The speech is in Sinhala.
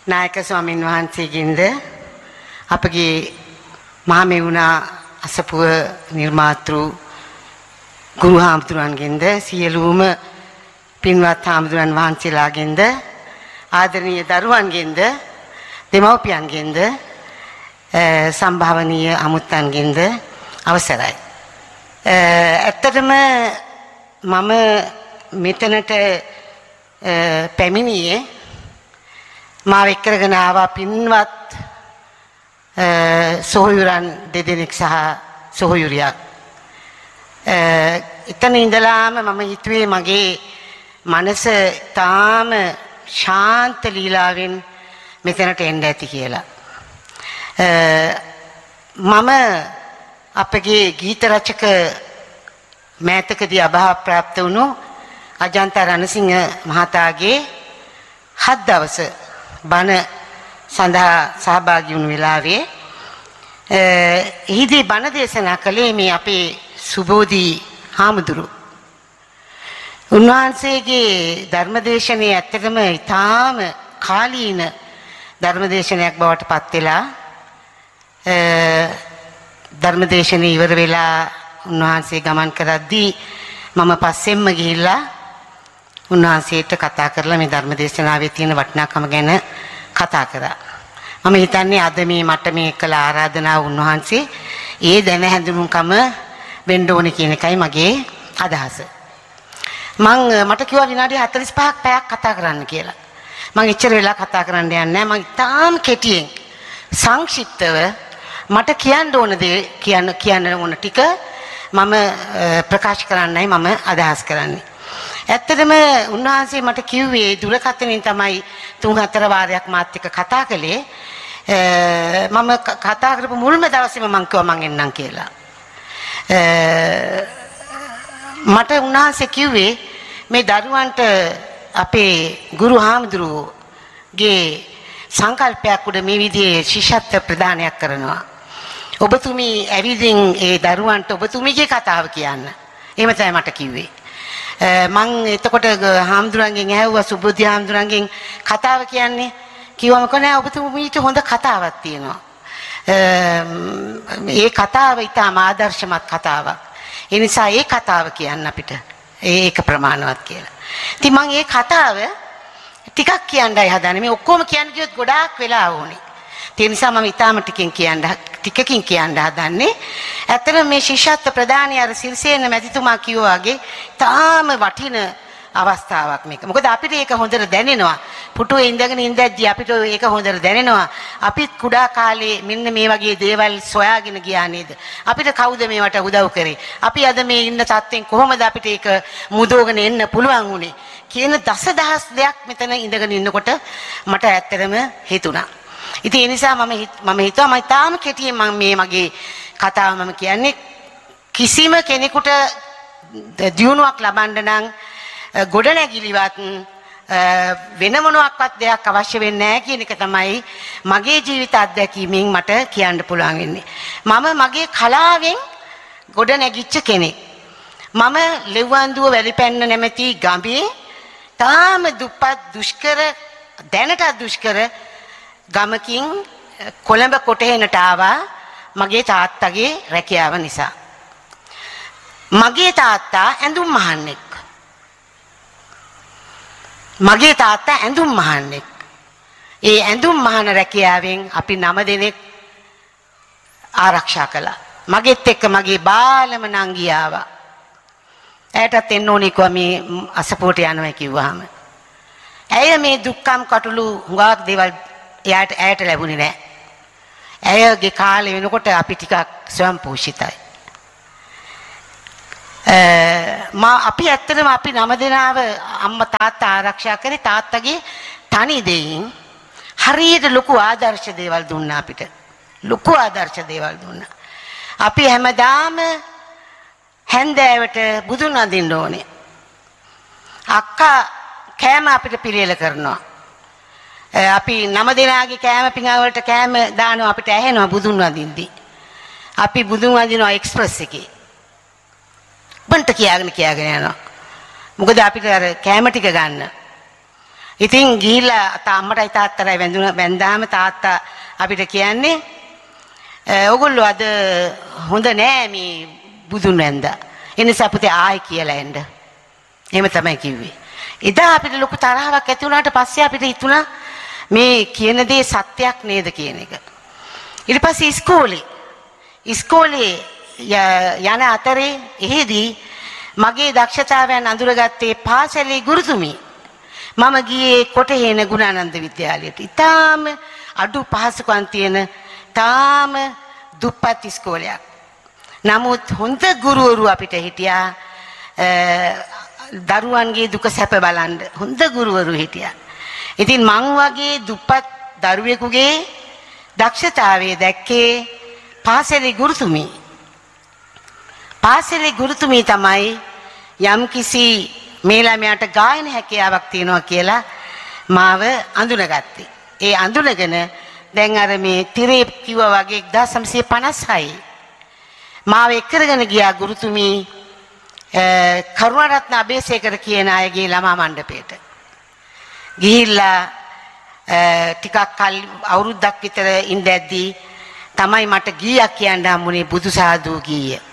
නායක ස්වාමීන් වහන්සේගෙන්ද අපගේ මහමෙවුනා අසපුව නිර්මාතෘ ගුරු හාමුදුරන්ගෙන්ද සියලුම පින්වත් හාමුදුරන් වහන්සේලාගෙන්ද ආදරණීය දරුවන්ගෙන්ද දෙමව්පියන්ගෙන්ද සම්භාවනීය අමුත්තන්ගෙන්ද අවසරයි. ඇත්තටම මම මෙතනට පැමිණියේ මාව එක් කරගෙන ආවා පින්වත් සොහොයුරන් දෙදෙනෙක් සහ සොහොයුරියක්. එතන ඉඳලාම මම හිතුවේ මගේ මනස තාම ශාන්ත ලීලාවෙන් මෙතනට එන්න ඇති කියලා. මම අපගේ ගීත රචක මෑතකදී අභාව ප්‍රාප්ත වුණු අජන්ත රණසිංහ මහතාගේ 7 දවස බණ සඳහා සහභාගී වුණු වෙලාවේ එහිදී බණ දේශනා කළේ මේ අපේ සුබෝධි හාමුදුරුවෝ. උන්වහන්සේගේ ධර්මදේශනයේ ඇත්තටම ඊටාම කාලීන ධර්මදේශනයක් බවට පත් වෙලා ධර්මදේශනේ ඉවර වෙලා උන්වහන්සේ ගමන් කරද්දී මම පස්සෙන්ම ගිහිල්ලා උන්වහන්සේට කතා කරලා මේ ධර්මදේශනාවේ තියෙන වටිනාකම ගැන කතා කරා. මම හිතන්නේ අද මේ මට මේ කළ ආරාධනාව උන්වහන්සේ ඒ දැන හැඳුනුම්කම වෙන්න ඕනේ කියන එකයි මගේ අදහස. මට කිව්වා විනාඩි 45ක් පැයක් කතා කරන්න කියලා. මම එච්චර වෙලා කතා කරන්න යන්නේ නැහැ. මම තාම කෙටියෙන් සංක්ෂිප්තව මට කියන්න ඕන දේ කියන්න ඕන ටික මම ප්‍රකාශ කරන්නයි මම අදහස් කරන්නේ. ඇත්තටම උන්වහන්සේ මට කිව්වේ දුරකථනයෙන් තමයි 3-4 වාරයක් මාත් එක්ක කතා කළේ. මම කතා කරපු මුල්ම දවසේම මම කිව්වා මං එන්නම් කියලා. මට උන්වහන්සේ කිව්වේ මේ දරුවන්ට අපේ ගුරු හාමුදුරුවෝගේ සංකල්පයක් උඩ මේ විදිහේ ශිෂ්‍යත්ව ප්‍රදානයක් කරනවා. ඔබතුමී ඇවිදින් ඒ දරුවන්ට ඔබතුමීගේ කතාව කියන්න. එහෙම තමයි මට කිව්වේ. මං එතකොට හාමුදුරන්ගෙන් ඇහුවා සුබුද්ධි හාමුදුරන්ගෙන් කතාව කියන්නේ කිව්වම කොහේ ඔබතුමීට හොඳ කතාවක් තියෙනවා. ඒ කතාව ඊටම ආදර්ශමත් කතාවක්. ඒ නිසා ඒ කතාව කියන්න අපිට ඒක ප්‍රමාණවත් කියලා. ඉතින් මම මේ කතාව ටිකක් කියන්නයි හදන්නේ. මේ ඔක්කොම කියන්න ගියොත් ගොඩාක් වෙලා ඕනේ. ඒ නිසා මම ඊටම ටිකකින් කියන්න හදන්නේ. ඇත්තටම මේ ශිෂ්‍යත්ව ප්‍රදානිය අර සිරිසේන මැතිතුමා කිව්වා වගේ තාම වටින අවස්ථාවක් මේක. මොකද අපිට ඒක හොඳට දැනෙනවා. පුටුවේ ඉඳගෙන ඉඳද්දී අපිට ඒක හොඳට දැනෙනවා. අපිත් කුඩා කාලේ මෙන්න මේ වගේ දේවල් සොයාගෙන ගියා නේද? අපිට කවුද මේවට උදව් කරේ? අපි අද මේ ඉන්න තත්ත්වෙන් කොහොමද අපිට ඒක මුදවගෙන එන්න පුළුවන් වුනේ? කියන දසදහස් දෙයක් මෙතන ඉඳගෙන ඉන්නකොට මට ඇත්තටම හිතුණා. ඉතින් ඒ නිසා මම හිතුවා මම තාම කෙටියෙන් මේ මගේ කතාව මම කියන්නේ කිසිම කෙනෙකුට දියුණුවක් ලබන්න නම් ගොඩනැගිලිවත් වෙන මොනක්වත් දෙයක් අවශ්‍ය වෙන්නේ නැහැ කියන එක තමයි මගේ ජීවිත අත්දැකීමෙන් මට කියන්න පුළුවන් වෙන්නේ. මම මගේ කලාවෙන් ගොඩනැගිච්ච කෙනෙක්. මම ලෙව්වන්දුව වැලිපැන්න නැමැති ගමේ තාම දුප්පත් දුෂ්කර දැනට දුෂ්කර ගමකින් කොළඹ කොටහෙනට ආවා මගේ තාත්තගේ රැකියාව නිසා. මගේ තාත්තා ඇඳුම් මහන්නෙක්. මගේ තාත්තා ඇඳුම් මහන්නෙක්. ඒ ඇඳුම් මහන රැකියාවෙන් අපි 9 දෙනෙක් ආරක්ෂා කළා. මගෙත් එක්ක මගේ බාලම නංගි ආවා. ඇයටත් එන්න ඕනේ කිව්වා මේ අසපුවට යනවා කිව්වහම. ඇය මේ දුක්ඛම් කටළු හුඟක් දේවල් ඇයට ලැබුණේ නැහැ. ඇයගේ කාලේ වෙනකොට අපි ටිකක් ස්වයං පෝෂිතයි. අපි ඇත්තටම අපි 9 දෙනාව අම්මා තාත්තා ආරක්ෂා කරේ තාත්තගේ තනි දෙයින් හරියට ලොකු ආදර්ශ දේවල් දුන්නා අපිට. ලොකු ආදර්ශ දේවල් දුන්නා. අපි හැමදාම හැන්දෑවට බුදුන් වඳින්න ඕනේ. අක්කා කෑම අපිට පිළියෙල කරනවා. අපි 9 දෙනාගේ කෑම පිඟාවලට කෑම දානවා අපිට ඇහෙනවා බුදුන් වඳින්දී. අපි බුදුන් වඳිනවා එක්ස්ප්‍රස් එකේ. බන්ට කියාගෙන යනවා. මොකද අපිට අර කෑම ටික ගන්න. ඉතින් ගිහිල්ලා අම්මටයි තාත්තටයි වැඳාම තාත්තා අපිට කියන්නේ ඔයගොල්ලෝ අද හොඳ නෑ මේ බුදුන් වැඳා. ඒ නිසා පුතේ ආයි කියලා එන්න. එහෙම තමයි කිව්වේ. එදා අපිට ලොකු තරහවක් ඇති වුණාට පස්සේ අපිට හිතුණා මේ කියන දේ සත්‍යයක් නේද කියන එක. ඊට පස්සේ ඉස්කෝලේ යන අතරේ එහෙදී මගේ දක්ෂතාවයන් අඳුරගත්තේ පාසලේ ගුරුතුමී. මම ගියේ කොටහේන ගුණානන්ද විද්‍යාලයට. ඊටාම අඩු පහසුකම් තියෙන තාම දුප්පත් ඉස්කෝලයක්. නමුත් හොඳ ගුරුවරු අපිට හිටියා. දරුවන්ගේ දුක සැප බලන්න හොඳ ගුරුවරු හිටියා. ඉතින් මං වගේ දුප්පත් දරුවෙකුගේ දක්ෂතාවය දැක්කේ පාසලේ ගුරුතුමී. පාසලේ ගුරුතුමී තමයි යම්කිසි මේ ළමයාට ගායන හැකියාවක් තියෙනවා කියලා මාව අඳුනගත්තේ. ඒ අඳුනගෙන දැන් අර මේ තිරේ කිව්වා වගේ 1956 මාව එක්කරගෙන ගියා ගුරුතුමී කරුණාරත්න අබේසේකර කියන අයගේ ළමා මණ්ඩපයට. ගිහිල්ලා ටිකක් කල් අවුරුද්දක් විතර ඉඳද්දී තමයි මට ගීයක් කියන්න හම්බුනේ බුදුසාදු ගීය.